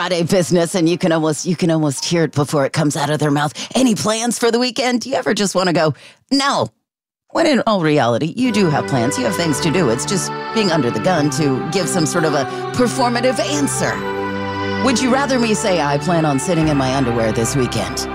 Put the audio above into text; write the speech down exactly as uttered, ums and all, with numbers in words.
Friday business, and you can almost you can almost hear it before it comes out of their mouth. Any plans for the weekend? Do you ever just want to go, no? When in all reality, you do have plans. You have things to do. It's just being under the gun to give some sort of a performative answer. Would you rather me say I plan on sitting in my underwear this weekend?